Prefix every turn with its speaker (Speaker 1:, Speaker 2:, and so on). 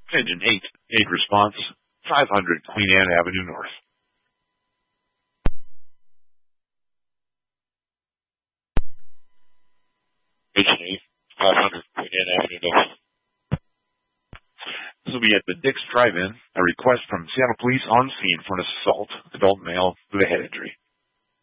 Speaker 1: Engine 8, aid response, 500 Queen Anne Avenue North. Engine 8, 500 Queen Anne Avenue North. This will be at the Dick's Drive-In. A request from Seattle Police on scene for an assault. Adult male with a head injury.